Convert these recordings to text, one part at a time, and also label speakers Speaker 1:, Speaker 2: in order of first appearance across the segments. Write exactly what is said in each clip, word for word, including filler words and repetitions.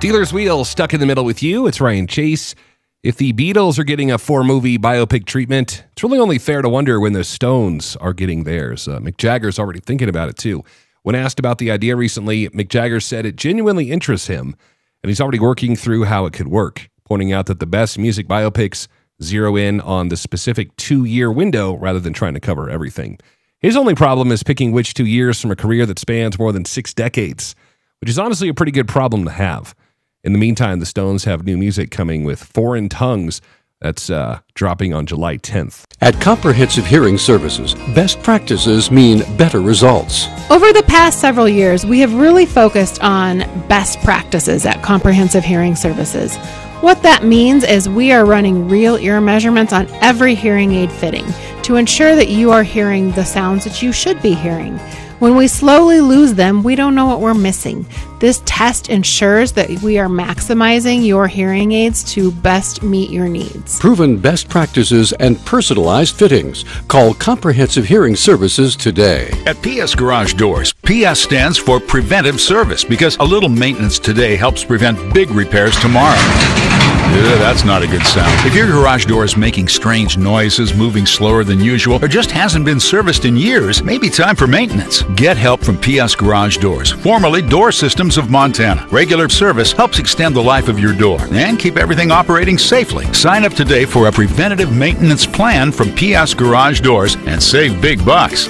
Speaker 1: Steelers Wheel, stuck in the middle with you. It's Ryan Chase. If the Beatles are getting a four-movie biopic treatment, it's really only fair to wonder when the Stones are getting theirs. Uh, Mick Jagger's already thinking about it, too. When asked about the idea recently, Mick Jagger said it genuinely interests him, and he's already working through how it could work, pointing out that the best music biopics zero in on the specific two-year window rather than trying to cover everything. His only problem is picking which two years from a career that spans more than six decades, which is honestly a pretty good problem to have. In the meantime, the Stones have new music coming with Foreign Tongues. That's uh, dropping on July tenth.
Speaker 2: At Comprehensive Hearing Services, best practices mean better results.
Speaker 3: Over the past several years, we have really focused on best practices at Comprehensive Hearing Services. What that means is we are running real ear measurements on every hearing aid fitting to ensure that you are hearing the sounds that you should be hearing. When we slowly lose them, we don't know what we're missing. This test ensures that we are maximizing your hearing aids to best meet your needs.
Speaker 2: Proven best practices and personalized fittings. Call Comprehensive Hearing Services today.
Speaker 4: At P S Garage Doors, P S stands for Preventive Service because a little maintenance today helps prevent big repairs tomorrow. Yeah, that's not a good sound. If your garage door is making strange noises, moving slower than usual, or just hasn't been serviced in years, maybe time for maintenance. Get help from P S Garage Doors, formerly Door Systems of Montana. Regular service helps extend the life of your door and keep everything operating safely. Sign up today for a preventative maintenance plan from P S Garage Doors and save big bucks.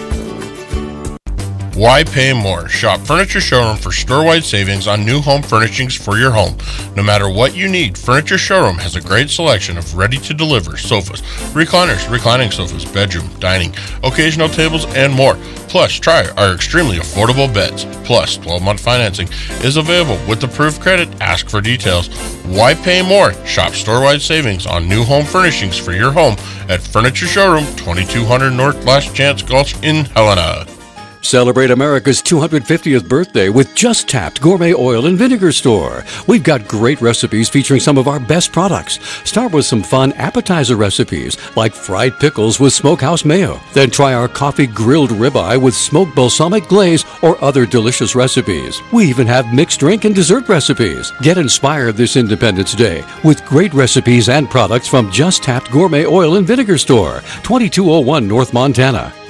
Speaker 5: Why pay more? Shop Furniture Showroom for store-wide savings on new home furnishings for your home. No matter what you need, Furniture Showroom has a great selection of ready-to-deliver sofas, recliners, reclining sofas, bedroom, dining, occasional tables, and more. Plus, try our extremely affordable beds. Plus, twelve-month financing is available with approved credit. Ask for details. Why pay more? Shop store-wide savings on new home furnishings for your home at Furniture Showroom, twenty-two hundred North Last Chance Gulch in Helena.
Speaker 2: Celebrate America's two hundred fiftieth birthday with Just Tapped Gourmet Oil and Vinegar Store. We've got great recipes featuring some of our best products. Start with some fun appetizer recipes like fried pickles with smokehouse mayo. Then try our coffee grilled ribeye with smoked balsamic glaze or other delicious recipes. We even have mixed drink and dessert recipes. Get inspired this Independence Day with great recipes and products from Just Tapped Gourmet Oil and Vinegar Store, twenty-two oh one North Montana.